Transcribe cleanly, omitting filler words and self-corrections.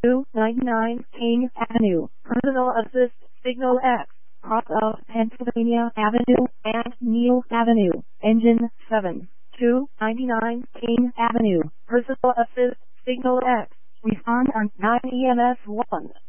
299 King Avenue, Personal Assist Signal X, cross of Pennsylvania Avenue and Neal Avenue, Engine 7. 299 King Avenue, Personal Assist Signal X, respond on 9 EMS 1.